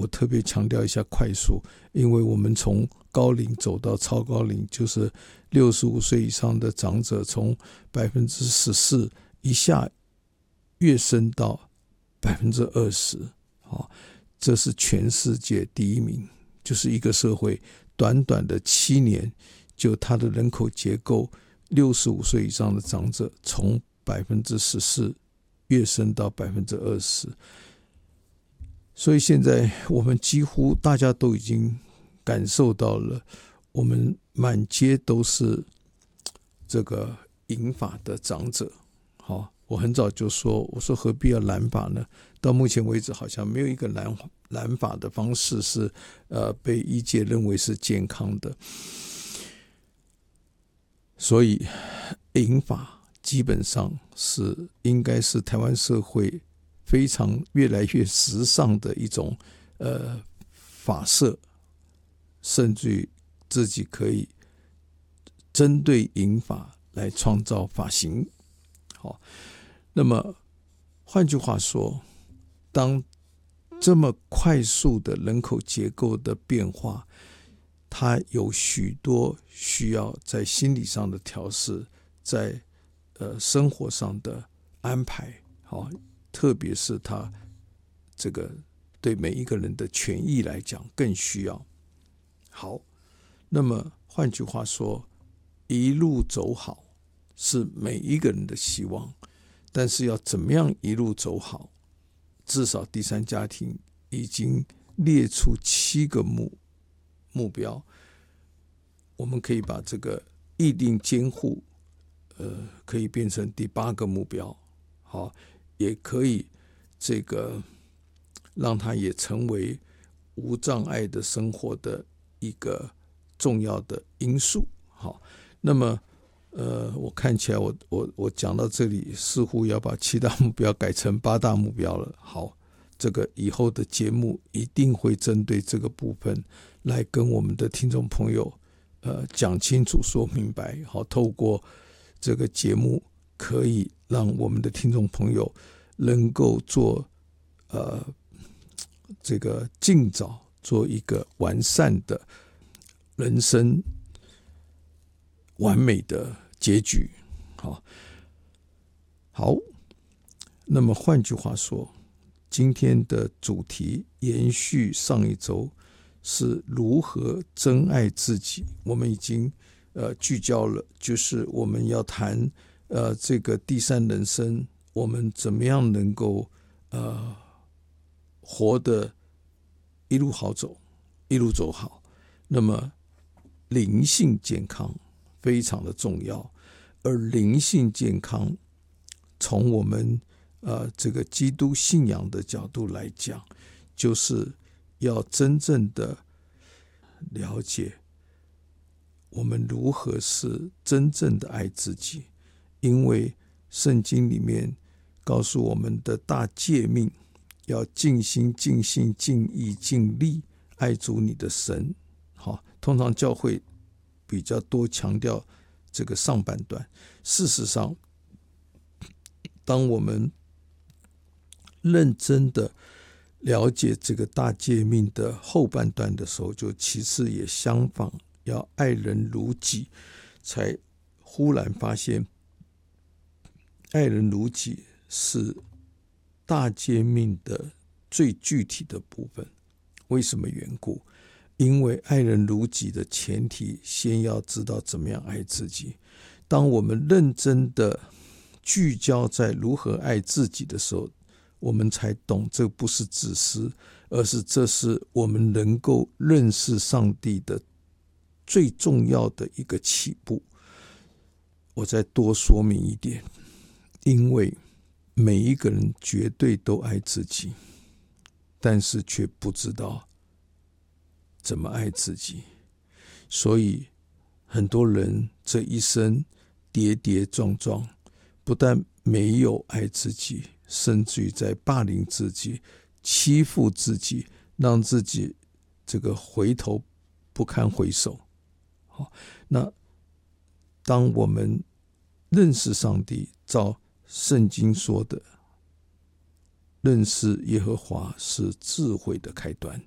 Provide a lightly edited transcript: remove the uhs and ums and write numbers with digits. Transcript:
特别强调一下快速，因为我们从高龄走到超高龄，就是65岁以上的长者从 14% 一下跃升到 20%，这是全世界第一名，就是一个社会短短的7年，就它的人口结构65岁以上的长者从 14% 跃升到 20%。所以现在我们几乎大家都已经感受到了，我们满街都是这个银发的长者。我很早就说，我说何必要染发呢？到目前为止好像没有一个染发的方式是被医界认为是健康的。所以银发基本上是应该是台湾社会非常越来越时尚的一种发色，甚至于自己可以针对银发来创造发型。那么换句话说，当这么快速的人口结构的变化，它有许多需要在心理上的调试，在生活上的安排，特别是它这个对每一个人的权益来讲更需要。好，那么换句话说，一路走好是每一个人的希望，但是要怎么样一路走好，至少第三家庭已经列出7个目标，我们可以把这个议定监护可以变成第8个目标，也可以这个让它也成为无障碍的生活的一个重要的因素。那么我看起来我讲到这里似乎要把7大目标改成8大目标了。好，这个以后的节目一定会针对这个部分来跟我们的听众朋友讲清楚说明白。好，透过这个节目可以让我们的听众朋友能够做这个尽早做一个完善的人生完美的结局。好，那么换句话说，今天的主题延续上一周，是如何真爱自己。我们已经聚焦了，就是我们要谈这个第三人生，我们怎么样能够活得一路好走，一路走好。那么灵性健康非常的重要，而灵性健康从我们这个基督信仰的角度来讲，就是要真正的了解我们如何是真正的爱自己。因为圣经里面告诉我们的大诫命，要尽心尽性尽意尽力爱主你的神。通常教会比较多强调这个上半段，事实上当我们认真的了解这个大诫命的后半段的时候，就其实也相仿，要爱人如己，才忽然发现爱人如己是大诫命的最具体的部分。为什么缘故？因为爱人如己的前提，先要知道怎么样爱自己。当我们认真的聚焦在如何爱自己的时候，我们才懂这不是自私，而是这是我们能够认识上帝的最重要的一个起步。我再多说明一点，因为每一个人绝对都爱自己，但是却不知道怎么爱自己，所以很多人这一生跌跌撞撞，不但没有爱自己，甚至于在霸凌自己，欺负自己，让自己这个回头不堪回首。那当我们认识上帝，照圣经说的，认识耶和华是智慧的开端。